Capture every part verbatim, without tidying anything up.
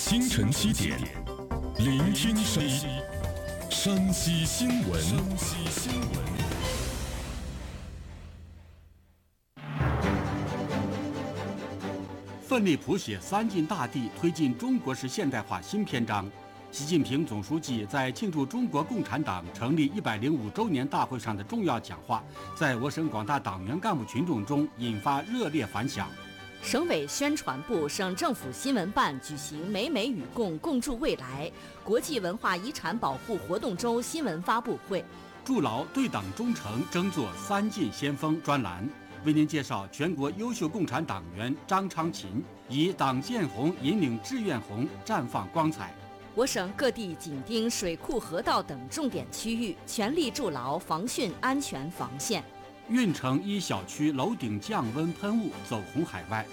清晨七点，聆听山西山西新闻。山西新闻。 奋力谱写三晋大地，推进中国式现代化新篇章。习近平总书记在庆祝中国共产党成立一百零五周年大会上的重要讲话，在我省广大党员干部群众中引发热烈反响。 省委宣传部、省政府新闻办举行“美美与共，共筑未来”国际文化遗产保护活动周新闻发布会。 筑牢对党忠诚，争做三晋先锋专栏，为您介绍全国优秀共产党员张昌琴以党建红引领志愿红绽放光彩。 我省各地紧盯水库、河道等重点区域，全力筑牢防汛安全防线。 运城一小区楼顶降温喷雾走红海外。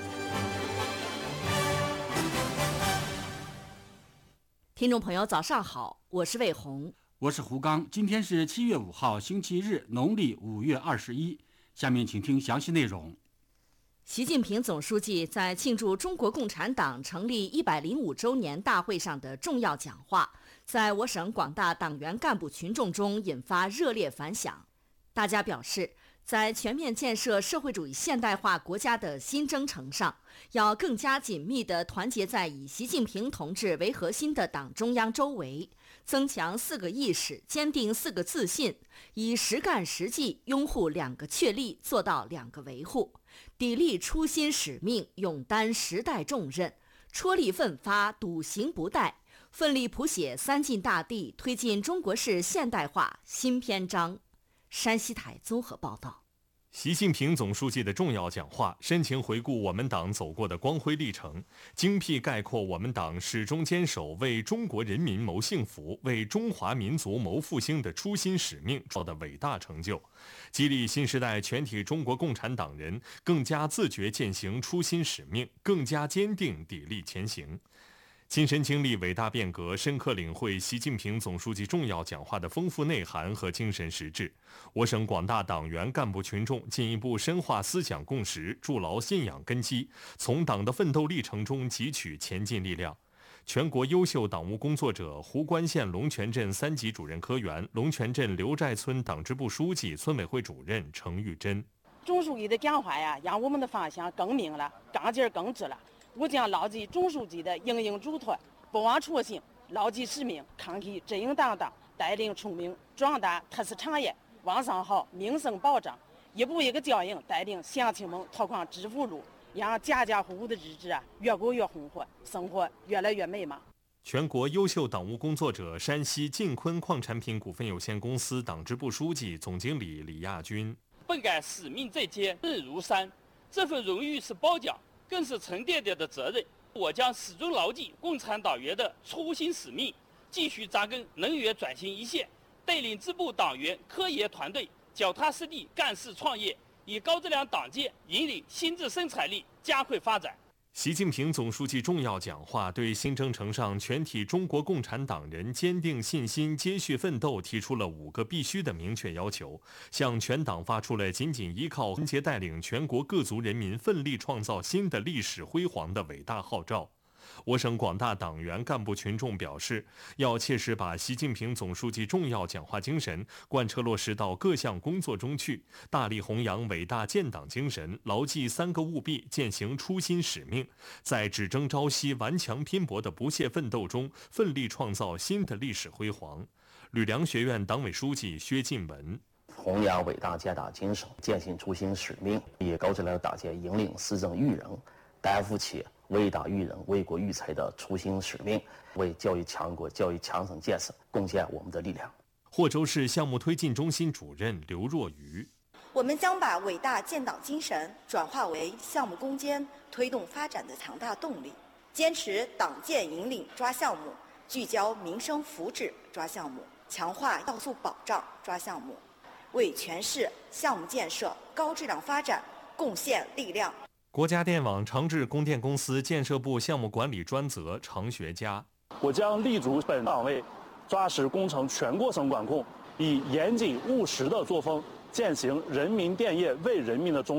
听众朋友，早上好，我是魏红， 我是胡刚。今天是七月五号，星期日，农历五月二十一。下面请听详细内容。 习近平总书记在庆祝中国共产党成立一百零五周年大会上的重要讲话，在我省广大党员干部群众中引发热烈反响。大家表示，在全面建设社会主义现代化国家的新征程上，要更加紧密地团结在以习近平同志为核心的党中央周围，增强四个意识，坚定四个自信，以实干实际拥护两个确立，做到两个维护，砥砺初心使命，勇担时代重任，踔厉奋发，笃行不怠，奋力谱写三晋大地，推进中国式现代化新篇章。山西台综合报道。 习近平总书记的重要讲话，深情回顾我们党走过的光辉历程，精辟概括我们党始终坚守为中国人民谋幸福、为中华民族谋复兴的初心使命做的伟大成就，激励新时代全体中国共产党人更加自觉践行初心使命，更加坚定砥砺前行。亲身经历伟大变革，深刻领会习近平总书记重要讲话的丰富内涵和精神实质，我省广大党员干部群众进一步深化思想共识，筑牢信仰根基，从党的奋斗历程中汲取前进力量。全国优秀党务工作者壶关县龙泉镇三级主任科员、龙泉镇刘寨村党支部书记、村委会主任程玉珍。 总书记的讲话呀，让我们的方向更明了，纲纪更直了。我将牢记总书记的营营嘱托，不忘初心，牢记使命，抗击真应当当，带领出名壮大特色产业，往上好，民生保障，一步一个脚印，带领乡亲们拓宽致富路，让家家户户的日子啊越过越红火，生活越来越美满。 全国优秀党务工作者山西晋坤矿产品股份有限公司党支部书记、总经理李亚军。 本该使命在肩，日如山，这份荣誉是褒奖，更是沉甸甸的责任。我将始终牢记共产党员的初心使命，继续扎根能源转型一线，带领支部党员科研团队脚踏实地干事创业，以高质量党建引领新质生产力加快发展。 习近平总书记重要讲话对新征程上全体中国共产党人坚定信心、接续奋斗提出了五个必须的明确要求，向全党发出了紧紧依靠、团结带领全国各族人民奋力创造新的历史辉煌的伟大号召。我省广大党员干部群众表示，要切实把习近平总书记重要讲话精神贯彻落实到各项工作中去，大力弘扬伟大建党精神，牢记三个务必，践行初心使命，在只争朝夕、顽强拼搏的不懈奋斗中，奋力创造新的历史辉煌。吕梁学院党委书记薛进文。 弘扬伟大建党精神，践行初心使命，以高质量党建引领施政育人，担负起为党育人、为国育才的初心使命，为教育强国、教育强省建设贡献我们的力量。 霍州市项目推进中心主任刘若愚。 我们将把伟大建党精神转化为项目攻坚、推动发展的强大动力，坚持党建引领抓项目，聚焦民生福祉抓项目，强化要素保障抓项目，为全市项目建设高质量发展贡献力量。 国家电网长治供电公司建设部项目管理专责常学家。 我将立足本岗位，抓实工程全过程管控，以严谨务实的作风践行人民电业为人民的宗旨。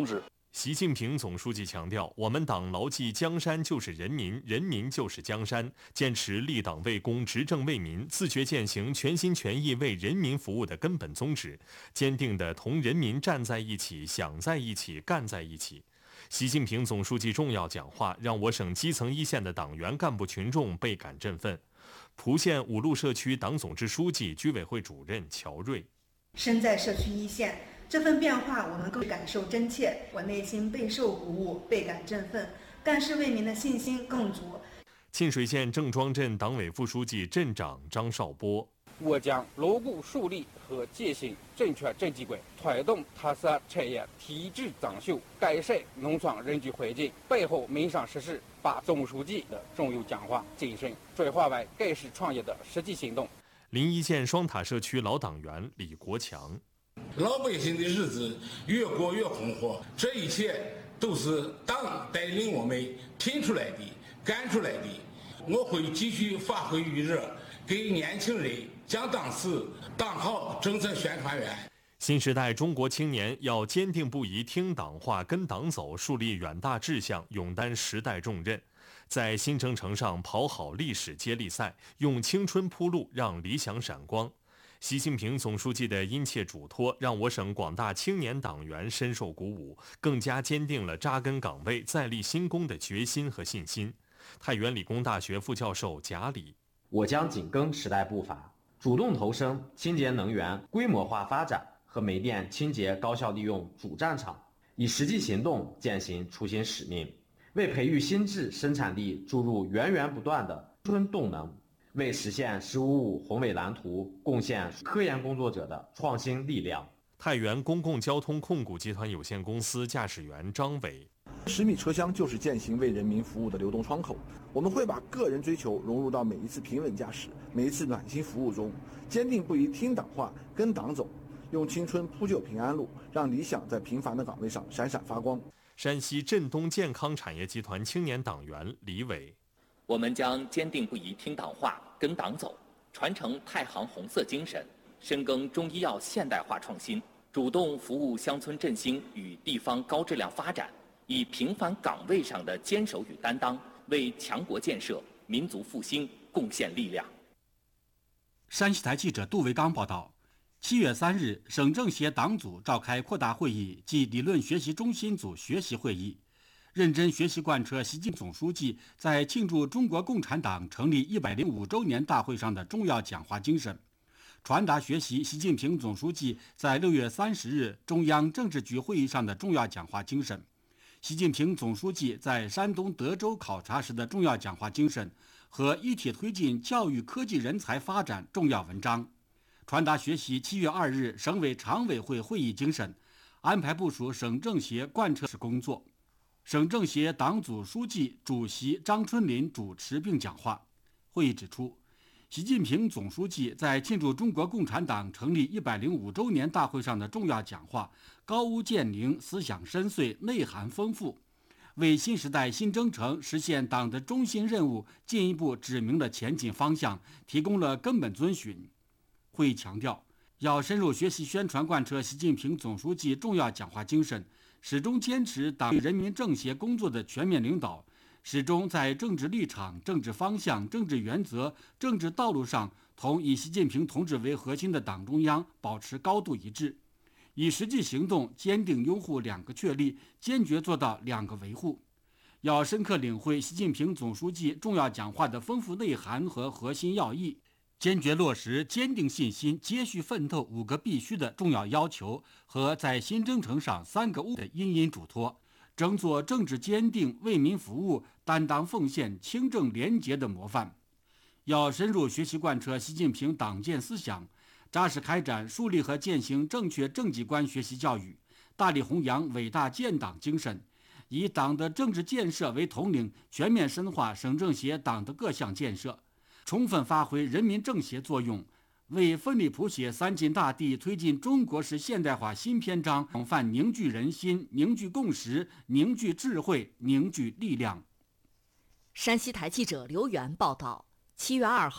习近平总书记强调，我们党牢记江山就是人民，人民就是江山，坚持立党为公、执政为民，自觉践行全心全意为人民服务的根本宗旨，坚定地同人民站在一起、想在一起、干在一起。习近平总书记重要讲话让我省基层一线的党员干部群众倍感振奋。蒲县五路社区党总支书记、居委会主任乔瑞： 身在社区一线，这份变化我们更感受真切，我内心备受鼓舞，倍感振奋，干事为民的信心更足。 沁水县郑庄镇党委副书记、镇长张少波： 我将牢固树立和践行正确政绩轨，推动特色产业提质增秀，改善农村人居环境，背后民生实事，把总书记的重要讲话精神转化为盖世创业的实际行动。 临沂县双塔社区老党员李国强： 老百姓的日子越过越红火，这一切都是党带领我们拼出来的、干出来的。我会继续发挥余热，给年轻人讲党事、当好政策宣传员。 新时代中国青年要坚定不移听党话、跟党走，树立远大志向，勇担时代重任，在新征程上跑好历史接力赛，用青春铺路，让理想闪光。习近平总书记的殷切嘱托，让我省广大青年党员深受鼓舞，更加坚定了扎根岗位、再立新功的决心和信心。太原理工大学副教授贾礼： 我将紧跟时代步伐，主动投身清洁能源规模化发展和煤电清洁高效利用主战场，以实际行动践行初心使命，为培育新质生产力注入源源不断的春动能，为实现“十五五”宏伟蓝图贡献科研工作者的创新力量。 太原公共交通控股集团有限公司驾驶员张伟： 十米车厢就是践行为人民服务的流动窗口，我们会把个人追求融入到每一次平稳驾驶、每一次暖心服务中，坚定不移听党话、跟党走，用青春铺就平安路，让理想在平凡的岗位上闪闪发光。 山西振东健康产业集团青年党员李伟： 我们将坚定不移听党话、跟党走，传承太行红色精神，深耕中医药现代化创新，主动服务乡村振兴与地方高质量发展，以平凡岗位上的坚守与担当，为强国建设、民族复兴贡献力量。 山西台记者杜维刚报道，七月三日，省政协党组召开扩大会议暨理论学习中心组学习会议，认真学习贯彻习近平总书记在庆祝中国共产党成立一百零五周年大会上的重要讲话精神，传达学习习近平总书记在六月三十日中央政治局会议上的重要讲话精神，习近平总书记在山东德州考察时的重要讲话精神和一体推进教育科技人才发展重要文章，传达学习七月二日省委常委会会议精神，安排部署省政协贯彻工作。省政协党组书记、主席张春林主持并讲话。会议指出，习近平总书记在庆祝中国共产党成立一百零五周年大会上的重要讲话高屋建瓴，思想深邃，内涵丰富，为新时代新征程实现党的中心任务进一步指明了前进方向，提供了根本遵循。会议强调，要深入学习宣传贯彻习近平总书记重要讲话精神，始终坚持党对人民政协工作的全面领导，始终在政治立场、政治方向、政治原则、政治道路上同以习近平同志为核心的党中央保持高度一致，以实际行动坚定拥护两个确立，坚决做到两个维护。要深刻领会习近平总书记重要讲话的丰富内涵和核心要义，坚决落实坚定信心、接续奋斗五个必须的重要要求和在新征程上三个务的殷殷嘱托，争做政治坚定、为民服务、担当奉献、清正廉洁的模范。要深入学习贯彻习近平党建思想，扎实开展树立和践行正确政绩观学习教育，大力弘扬伟大建党精神，以党的政治建设为统领，全面深化省政协党的各项建设，充分发挥人民政协作用，为奋力谱写三晋大地推进中国式现代化新篇章广泛凝聚人心、凝聚共识、凝聚智慧、凝聚力量。 山西台记者刘源报道，七月二号，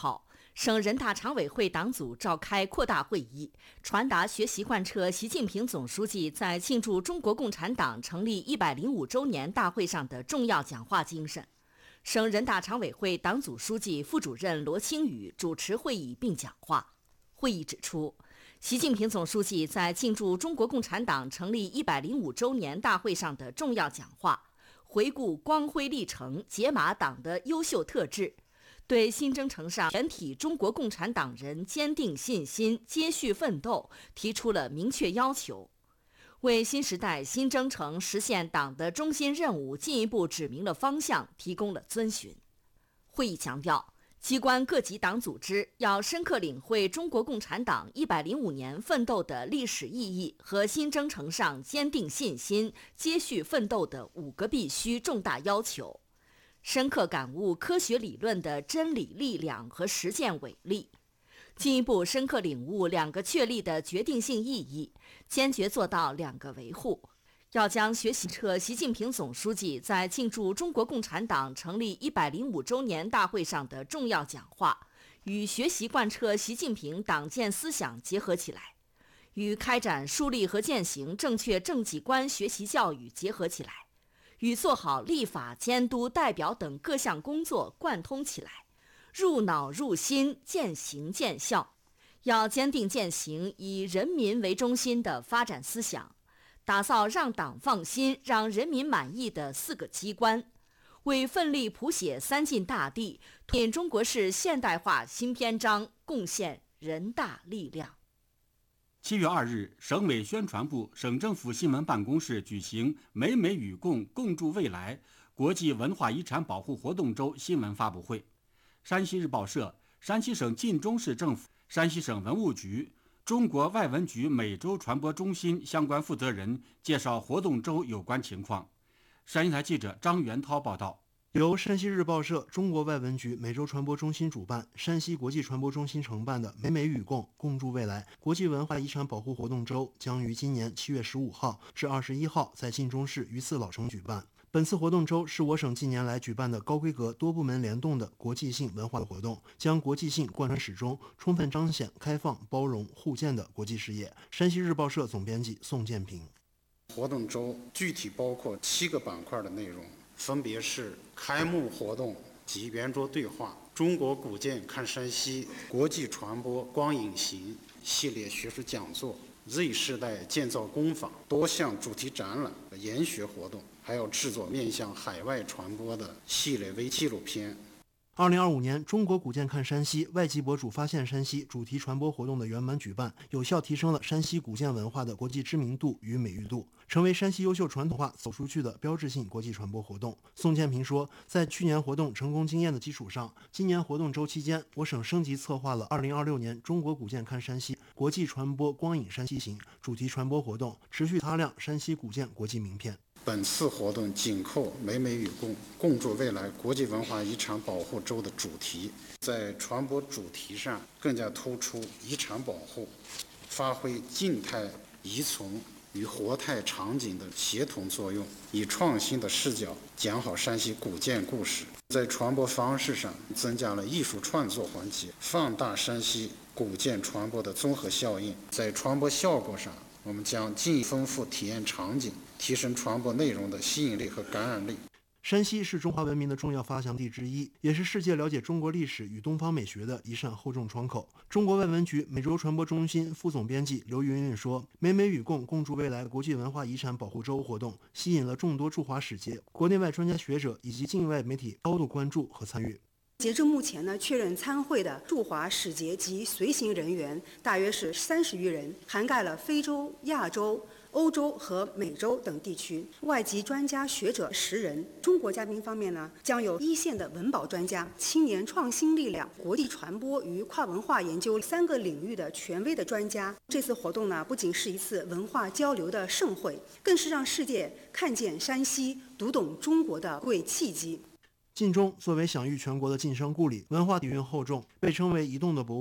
省人大常委会党组召开扩大会议，传达学习贯彻习近平总书记在庆祝中国共产党成立一百零五周年大会上的重要讲话精神。省人大常委会党组书记、副主任罗清宇主持会议并讲话。会议指出，习近平总书记在庆祝中国共产党成立一百零五周年大会上的重要讲话，回顾光辉历程，解码党的优秀特质，对新征程上全体中国共产党人坚定信心、接续奋斗提出了明确要求，为新时代新征程实现党的中心任务进一步指明了方向，提供了遵循。会议强调，机关各级党组织要深刻领会中国共产党一百零五年奋斗的历史意义和新征程上坚定信心、接续奋斗的五个必须重大要求，深刻感悟科学理论的真理力量和实践伟力，进一步深刻领悟两个确立的决定性意义，坚决做到两个维护。要将学习彻习近平总书记在庆祝中国共产党成立一百零五周年大会上的重要讲话，与学习贯彻习近平党建思想结合起来，与开展树立和践行正确政绩观学习教育结合起来，与做好立法、监督、代表等各项工作贯通起来，入脑入心，践行见效。要坚定践行以人民为中心的发展思想，打造让党放心、让人民满意的四个机关，为奋力谱写三晋大地、推进中国式现代化新篇章贡献人大力量。 七月二日，省委宣传部、省政府新闻办公室举行“美美与共，共筑未来”国际文化遗产保护活动周新闻发布会。山西日报社、山西省晋中市政府、山西省文物局、中国外文局美洲传播中心相关负责人介绍活动周有关情况。山西台记者张元涛报道。 由山西日报社、中国外文局美洲传播中心主办，山西国际传播中心承办的“美美与共，共筑未来”国际文化遗产保护活动周将于今年七月十五号至二十一号在晋中市榆次老城举办。本次活动周是我省近年来举办的高规格、多部门联动的国际性文化活动，将国际性贯穿始终，充分彰显开放、包容、互鉴的国际视野。山西日报社总编辑宋建平。 活动周具体包括七个板块的内容，分别是开幕活动及圆桌对话、中国古建看山西、国际传播光影行系列学术讲座、Z 世代建造工坊多项主题展览、研学活动，还有制作面向海外传播的系列微纪录片。 二零二五年中国古建看山西外籍博主发现山西主题传播活动的圆满举办，有效提升了山西古建文化的国际知名度与美誉度，成为山西优秀传统化走出去的标志性国际传播活动。宋建平说，在去年活动成功经验的基础上，今年活动周期间，我省升级策划了二零二六年中国古建看山西国际传播光影山西行主题传播活动，持续擦亮山西古建国际名片。 本次活动紧扣“美美与共，共筑未来”国际文化遗产保护周的主题，在传播主题上更加突出遗产保护，发挥静态遗存与活态场景的协同作用，以创新的视角讲好山西古建故事。在传播方式上增加了艺术创作环节，放大山西古建传播的综合效应。在传播效果上，我们将进一步丰富体验场景，提升传播内容的吸引力和感染力。 山西是中华文明的重要发祥地之一，也是世界了解中国历史与东方美学的一扇厚重窗口。中国外文局美洲传播中心副总编辑刘云云说，美美与共，共筑未来国际文化遗产保护周活动吸引了众多驻华使节、国内外专家学者以及境外媒体高度关注和参与。 截至目前呢，确认参会的驻华使节及随行人员大约是三十余人，涵盖了非洲、亚洲、欧洲和美洲等地区，外籍专家学者十人。中国嘉宾方面呢，将有一线的文保专家、青年创新力量、国际传播与跨文化研究三个领域的权威的专家。这次活动呢，不仅是一次文化交流的盛会，更是让世界看见山西、读懂中国的贵契机。 晋中作为享誉全国的晋商故里，文化底蕴厚重，被称为移动的博物馆。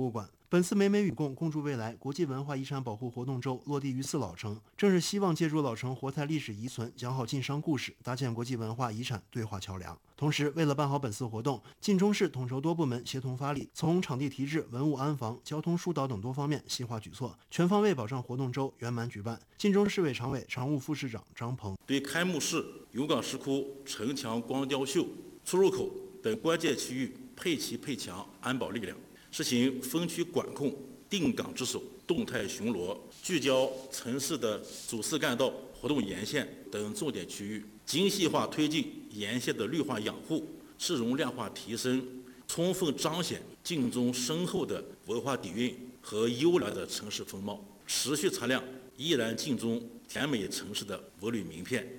本次美美与共共筑未来国际文化遗产保护活动周落地于四老城，正是希望借助老城活态历史遗存，讲好晋商故事，搭建国际文化遗产对话桥梁。同时，为了办好本次活动，晋中市统筹多部门协同发力，从场地提质、文物安防、交通疏导等多方面细化举措，全方位保障活动周圆满举办。晋中市委常委、常务副市长张鹏对开幕式、永港石窟、城墙光雕秀、出入口等关键区域配齐配强安保力量，实行分区管控、定岗值守、动态巡逻，聚焦城市的主次干道、活动沿线等重点区域，精细化推进沿线的绿化养护、市容量化提升，充分彰显晋中深厚的文化底蕴和优良的城市风貌，持续擦亮依然晋中甜美城市的文旅名片。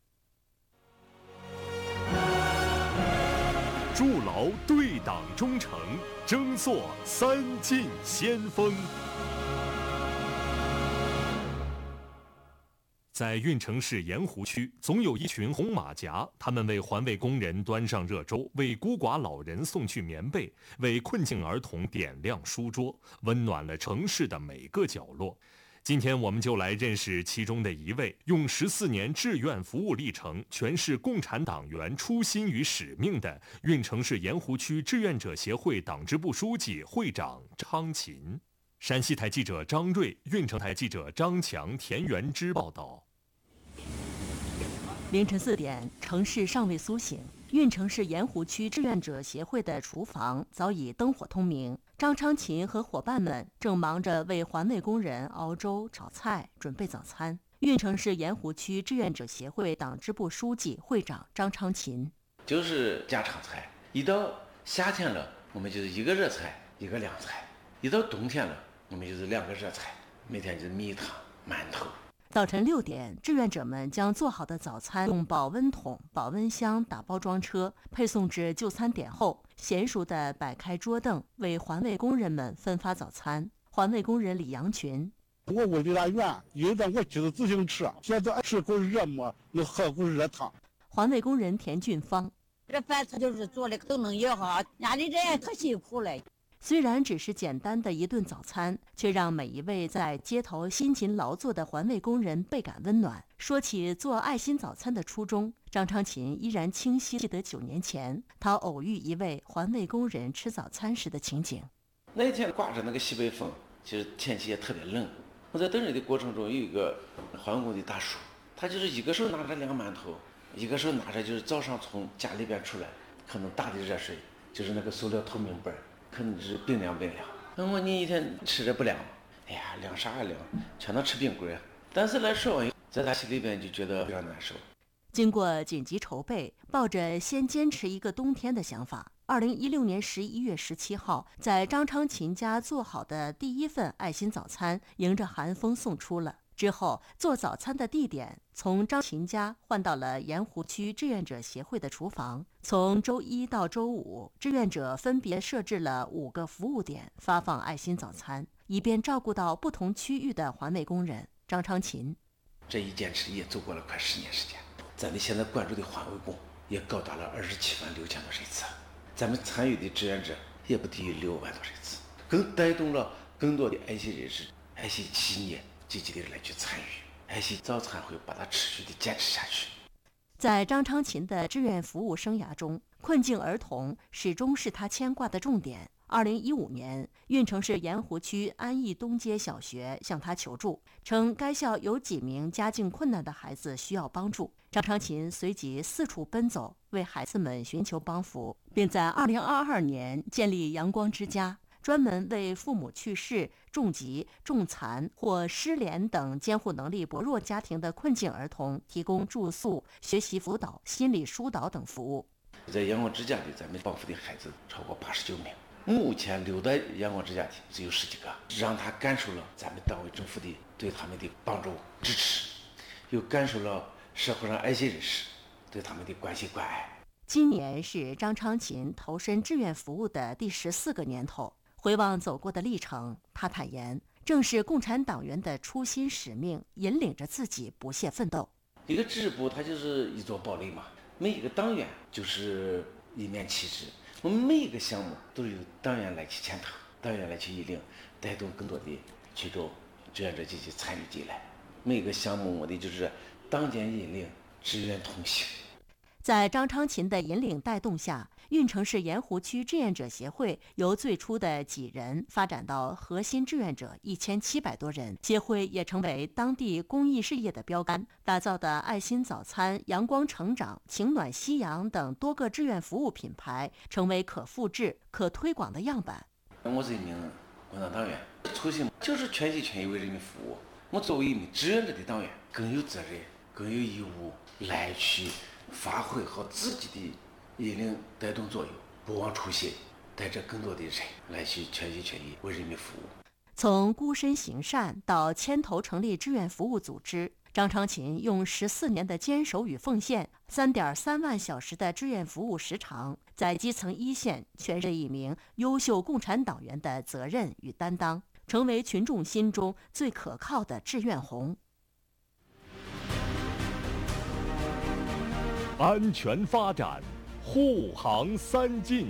筑牢对党忠诚，争做三晋先锋。在运城市盐湖区，总有一群红马甲，他们为环卫工人端上热粥，为孤寡老人送去棉被，为困境儿童点亮书桌，温暖了城市的每个角落。今天我们就来认识其中的一位，用十四年志愿服务历程诠释共产党员初心与使命的运城市盐湖区志愿者协会党支部书记、会长张琴。山西台记者张瑞、运城台记者张强、田元之报道。 凌晨四点，城市尚未苏醒，运城市盐湖区志愿者协会的厨房早已灯火通明。张昌琴和伙伴们正忙着为环卫工人熬粥、炒菜，准备早餐。运城市盐湖区志愿者协会党支部书记、会长张昌琴： 就是家常菜，一到夏天了，我们就是一个热菜，一个凉菜；一到冬天了，我们就是两个热菜，每天就是米汤、馒头。 早晨六点，志愿者们将做好的早餐用保温桶、保温箱打包装车，配送至就餐点后，娴熟地摆开桌凳，为环卫工人们分发早餐。环卫工人李阳群： 我屋离他远，有的我骑着自行车，现在吃口热馍，能喝口热汤。 环卫工人田俊芳： 这饭菜就是做的都能要哈，家里人也可辛苦了。 虽然只是简单的一顿早餐，却让每一位在街头辛勤劳作的环卫工人倍感温暖。说起做爱心早餐的初衷，张昌琴依然清晰记得九年前他偶遇一位环卫工人吃早餐时的情景。 那天刮着那个西北风，其实天气也特别冷。我在等人的过程中，有一个环卫工的大叔，他就是一个手拿着凉馒头，一个手拿着就是早上从家里边出来，可能打的热水，就是那个塑料透明杯，可能是冰凉冰凉。那我你一天吃着不凉吗？哎呀，凉啥凉，全都吃冰棍啊。但是来说，在他心里边就觉得非常难受。 经过紧急筹备，抱着先坚持一个冬天的想法，二零一六年十一月十七号，在张昌琴家做好的第一份爱心早餐，迎着寒风送出了。之后，做早餐的地点从张琴家换到了盐湖区志愿者协会的厨房。从周一到周五，志愿者分别设置了五个服务点，发放爱心早餐，以便照顾到不同区域的环卫工人。张昌琴： 这一坚持也走过了快十年时间，咱们现在关注的环卫工也高达了二十七万六千多人次，咱们参与的志愿者也不低于六万多人次，更带动了更多的爱心人士、爱心企业积极的来去参与，爱心早餐会把它持续的坚持下去。 在张昌琴的志愿服务生涯中，困境儿童始终是他牵挂的重点。二零一五年，运城市盐湖区安义东街小学向他求助，称该校有几名家境困难的孩子需要帮助。张昌琴随即四处奔走，为孩子们寻求帮扶，并在二零二二年建立阳光之家，专门为父母去世、重疾、重残或失联等监护能力薄弱家庭的困境儿童提供住宿、学习辅导、心理疏导等服务。 在阳光之家里，咱们帮扶的孩子超过八十九名，目前留在阳光之家的只有十几个，让他感受了咱们单位政府的对他们的帮助支持，又感受了社会上爱心人士对他们的关心关爱。 今年是张昌琴投身志愿服务的第十四个年头。回望走过的历程，他坦言，正是共产党员的初心使命引领着自己不懈奋斗。 一个支部它就是一座堡垒嘛，每一个党员就是一面旗帜，我们每一个项目都有党员来去牵头。 党员来去引领，带动更多的群众志愿者积极参与进来。每个项目目的就是党建引领，志愿同行。 在张昌琴的引领带动下，运城市盐湖区志愿者协会由最初的几人发展到核心志愿者一千七百多人，协会也成为当地公益事业的标杆。打造的爱心早餐、阳光成长、情暖夕阳等多个志愿服务品牌，成为可复制、可推广的样板。 我是一名共产党员，初心就是全心全意为人民服务。我作为一名志愿者的党员，更有责任、更有义务来去发挥好自己的引领带动作用，不忘初心，带着更多的人来去全心全意为人民服务。 从孤身行善到牵头成立志愿服务组织，张昌琴用十四年的坚守与奉献，三点三万小时的志愿服务时长，在基层一线诠释一名优秀共产党员的责任与担当，成为群众心中最可靠的志愿红。 安全发展，护航三进。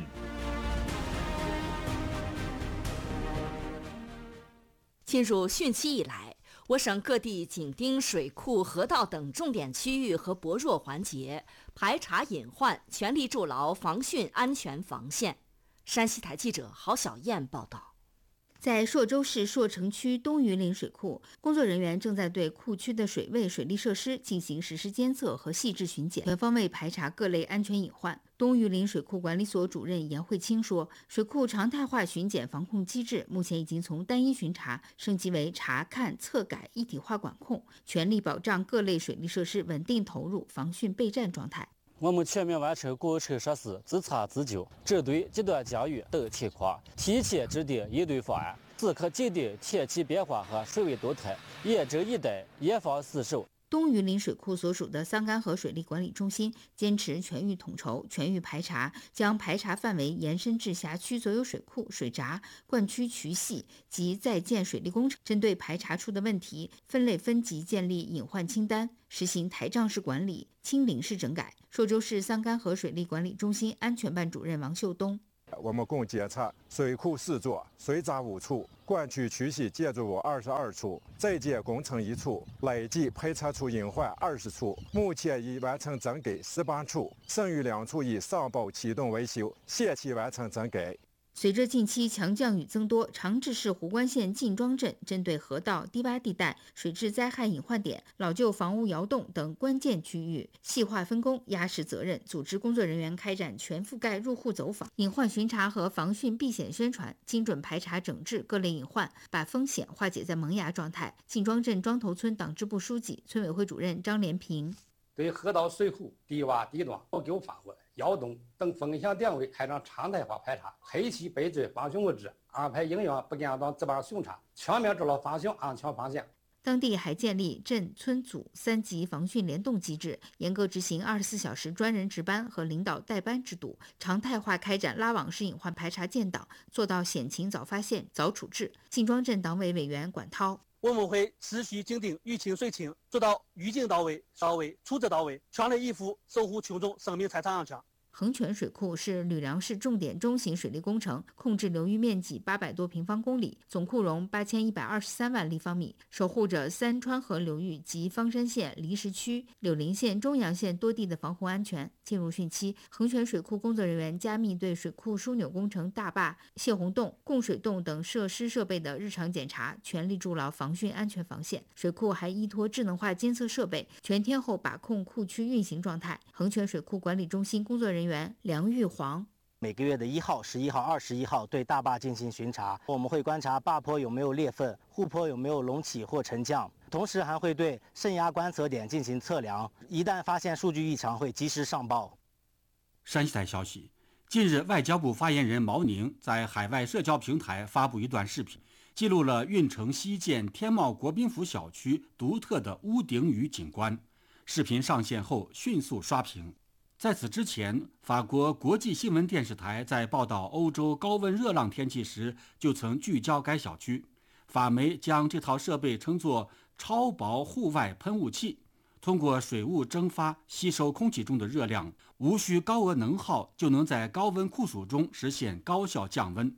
进入汛期以来，我省各地紧盯水库、河道等重点区域和薄弱环节，排查隐患，全力筑牢防汛安全防线。山西台记者郝小燕报道。 在朔州市朔城区东榆林水库，工作人员正在对库区的水位、水利设施进行实时监测和细致巡检，全方位排查各类安全隐患。东榆林水库管理所主任严慧清说，水库常态化巡检防控机制目前已经从单一巡查升级为查看、测改一体化管控，全力保障各类水利设施稳定投入防汛备战状态。 我们全面完成国有设施自查自救，针对极端降雨等情况，提前制定应对方案，时刻紧盯天气变化和水位动态，严阵以待，严防死守。 东榆林水库所属的桑干河水利管理中心坚持全域统筹、全域排查，将排查范围延伸至辖区所有水库、水闸、灌区渠系及在建水利工程，针对排查出的问题，分类分级建立隐患清单，实行台账式管理、清零式整改。朔州市桑干河水利管理中心安全办主任王秀东。 我们共检测水库四座、水闸五处、灌区渠系建筑物二十二处、在建工程一处，累计排查出隐患二十处，目前已完成整改十八处，剩余两处已上报启动维修，限期完成整改。 随着近期强降雨增多，长治市湖关县晋庄镇针对河道、低洼地带、水质灾害隐患点、老旧房屋窑洞等关键区域，细化分工、压实责任，组织工作人员开展全覆盖入户走访、隐患巡查和防汛避险宣传，精准排查整治各类隐患，把风险化解在萌芽状态。晋庄镇庄头村党支部书记、村委会主任张连平对河道、水库、低洼地段、老旧房屋、窑洞等风险点位开展常态化排查，配齐备准防汛物资，安排应援不间断值班巡查，全面筑牢防汛安全防线。 当地还建立镇村组三级防汛联动机制，严格执行二十四小时专人值班和领导带班制度，常态化开展拉网式隐患排查建档，做到险情早发现、早处置。晋庄镇党委委员管涛。 我们会持续紧盯雨情水情，做到预警到位、到位、处置到位，全力以赴守护群众生命财产安全。 衡泉水库是吕梁市重点中型水利工程，控制流域面积八百多平方公里，总库容八千一百二十三万立方米，守护着三川河流域及方山县离石区、柳林县、中阳县多地的防洪安全。进入汛期，衡泉水库工作人员加密对水库枢纽工程大坝、泄洪洞、供水洞等设施设备的日常检查，全力筑牢防汛安全防线。水库还依托智能化监测设备，全天候把控库区运行状态。衡泉水库管理中心工作人员员梁玉煌， 每个月的一号、十一号、二十一号对大坝进行巡查，我们会观察坝坡有没有裂缝，护坡有没有隆起或沉降，同时还会对渗压观测点进行测量，一旦发现数据异常会及时上报。 山西台消息，近日外交部发言人毛宁在海外社交平台发布一段视频，记录了运城西涧天茂国宾府小区独特的屋顶雨景观。视频上线后迅速刷屏。在此之前，法国国际新闻电视台在报道欧洲高温热浪天气时，就曾聚焦该小区。法媒将这套设备称作超薄户外喷雾器，通过水雾蒸发吸收空气中的热量，无需高额能耗就能在高温酷暑中实现高效降温。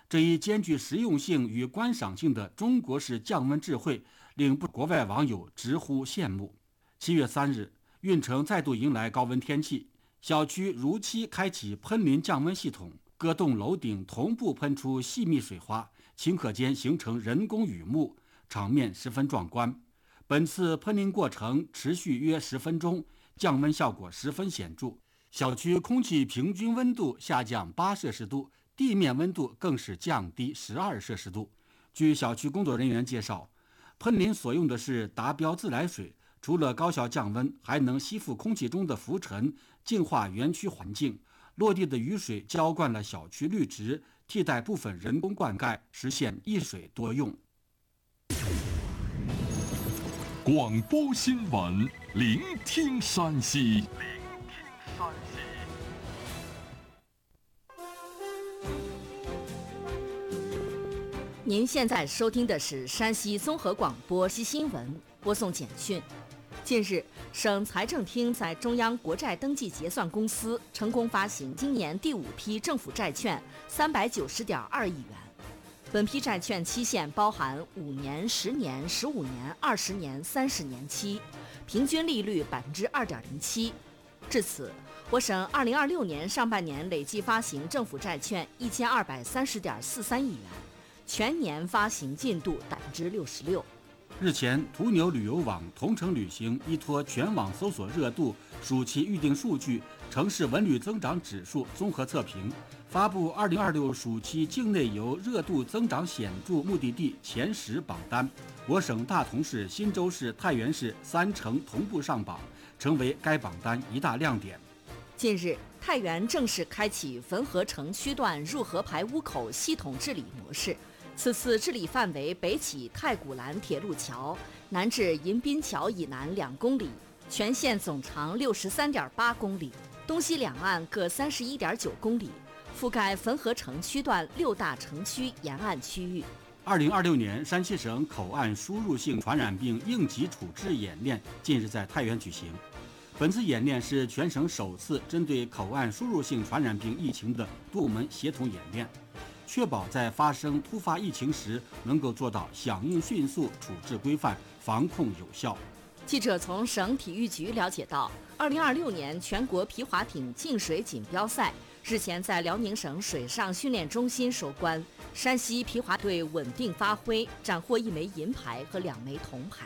这一兼具实用性与观赏性的中国式降温智慧，令不国外网友直呼羡慕。七月三日，运城再度迎来高温天气，小区如期开启喷淋降温系统，各栋楼顶同步喷出细密水花，顷刻间形成人工雨幕，场面十分壮观。本次喷淋过程持续约十分钟，降温效果十分显著，小区空气平均温度下降八摄氏度，地面温度更是降低十二摄氏度。据小区工作人员介绍，喷淋所用的是达标自来水，除了高效降温，还能吸附空气中的浮尘，净化园区环境。落地的雨水浇灌了小区绿植，替代部分人工灌溉，实现一水多用。 广播新闻，聆听山西。 您现在收听的是山西综合广播西新闻，播送简讯。近日，省财政厅在中央国债登记结算公司成功发行今年第五批政府债券三百九十点二亿元。本批债券期限包含五年、十年、十五年、二十年、三十年期，平均利率百分之二点零七。至此，我省二零二六年上半年累计发行政府债券一千二百三十点四三亿元，全年发行进度百分之六十六。 日前，途牛旅游网、同程旅行依托全网搜索热度、暑期预订数据、城市文旅增长指数综合测评，发布二零二六暑期境内游热度增长显著目的地前十榜单。我省大同市、忻州市、太原市三城同步上榜，成为该榜单一大亮点。 近日，太原正式开启汾河城区段入河排污口系统治理模式。此次治理范围北起太古兰铁路桥，南至迎宾桥以南两公里，全线总长六十三点八公里，东西两岸各三十一点九公里，覆盖汾河城区段六大城区沿岸区域。 二零二六年山西省口岸输入性传染病应急处置演练近日在太原举行。本次演练是全省首次针对口岸输入性传染病疫情的部门协同演练，确保在发生突发疫情时能够做到响应迅速、处置规范、防控有效。 记者从省体育局了解到，二零二六年全国皮划艇净水锦标赛日前在辽宁省水上训练中心收官，山西皮划队稳定发挥，斩获一枚银牌和两枚铜牌。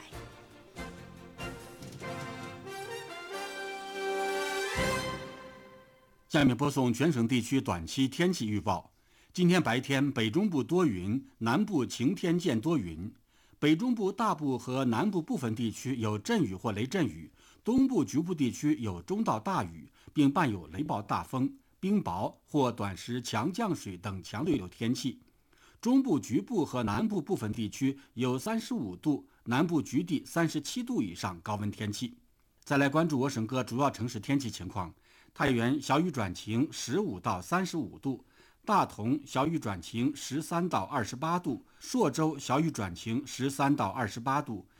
下面播送全省地区短期天气预报。今天白天北中部多云，南部晴天见多云，北中部大部和南部部分地区有阵雨或雷阵雨，东部局部地区有中到大雨，并伴有雷暴大风、冰雹或短时强降水等强对流天气。中部局部和南部部分地区有三十五度，南部局地三十七度以上高温天气。再来关注我省各主要城市天气情况。太原小雨转晴，十五到三十五度；大同小雨转晴，十三到二十八度；朔州小雨转晴，十三到二十八度；